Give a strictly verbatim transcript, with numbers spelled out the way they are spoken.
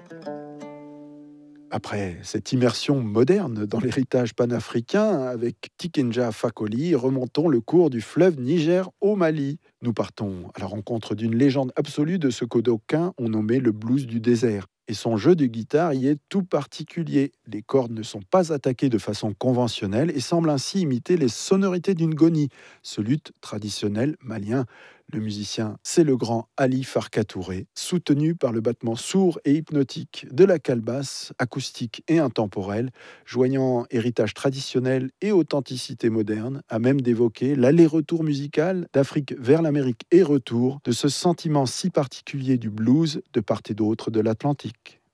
Après cette immersion moderne dans l'héritage panafricain, avec Tikenja Fakoli, remontons le cours du fleuve Niger au Mali. Nous partons à la rencontre d'une légende absolue de ce que d'aucuns ont nommé le blues du désert. Et son jeu de guitare y est tout particulier. Les cordes ne sont pas attaquées de façon conventionnelle et semblent ainsi imiter les sonorités d'une goni, ce luth traditionnel malien. Le musicien, c'est le grand Ali Farka Touré, soutenu par le battement sourd et hypnotique de la calebasse, acoustique et intemporelle, joignant héritage traditionnel et authenticité moderne, à même d'évoquer l'aller-retour musical d'Afrique vers l'Amérique et retour de ce sentiment si particulier du blues de part et d'autre de l'Atlantique.